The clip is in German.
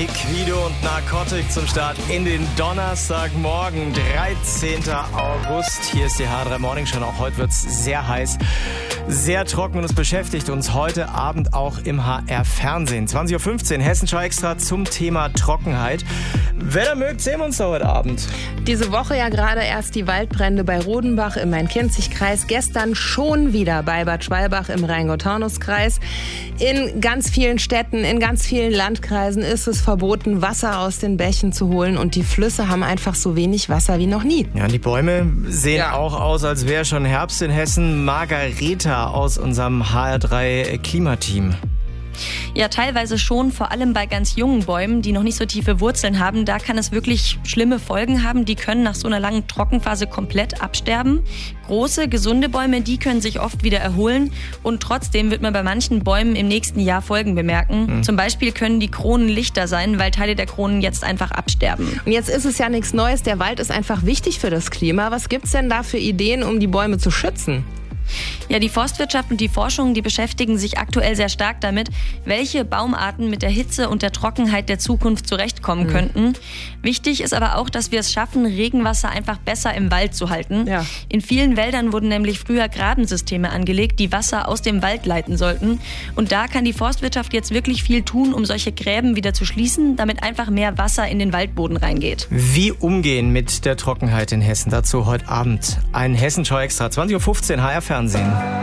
Liquido und Narcotic zum Start in den Donnerstagmorgen, 13. August. Hier ist die H3 Morning Show. Auch heute wird es sehr heiß, sehr trocken und es beschäftigt uns heute Abend auch im HR-Fernsehen. 20.15 Uhr, Hessenschau Extra zum Thema Trockenheit. Wenn ihr mögt, sehen wir uns da heute Abend. Diese Woche ja gerade erst die Waldbrände bei Rodenbach im Main-Kinzig-Kreis. Gestern schon wieder bei Bad Schwalbach im Rheingau-Taunus-Kreis. In ganz vielen Städten, in ganz vielen Landkreisen ist es verboten, Wasser aus den Bächen zu holen. Und die Flüsse haben einfach so wenig Wasser wie noch nie. Ja, die Bäume sehen auch aus, als wäre schon Herbst in Hessen. Margareta aus unserem HR3 Klimateam. Ja, teilweise schon, vor allem bei ganz jungen Bäumen, die noch nicht so tiefe Wurzeln haben. Da kann es wirklich schlimme Folgen haben. Die können nach so einer langen Trockenphase komplett absterben. Große, gesunde Bäume, die können sich oft wieder erholen. Und trotzdem wird man bei manchen Bäumen im nächsten Jahr Folgen bemerken. Zum Beispiel können die Kronen lichter sein, weil Teile der Kronen jetzt einfach absterben. Und jetzt ist es ja nichts Neues. Der Wald ist einfach wichtig für das Klima. Was gibt's denn da für Ideen, um die Bäume zu schützen? Ja, die Forstwirtschaft und die Forschung, die beschäftigen sich aktuell sehr stark damit, welche Baumarten mit der Hitze und der Trockenheit der Zukunft zurechtkommen könnten. Wichtig ist aber auch, dass wir es schaffen, Regenwasser einfach besser im Wald zu halten. Ja. In vielen Wäldern wurden nämlich früher Grabensysteme angelegt, die Wasser aus dem Wald leiten sollten. Und da kann die Forstwirtschaft jetzt wirklich viel tun, um solche Gräben wieder zu schließen, damit einfach mehr Wasser in den Waldboden reingeht. Wie umgehen mit der Trockenheit in Hessen? Dazu heute Abend ein Hessenschau Extra. 20.15 Uhr, HR-Fernsehen.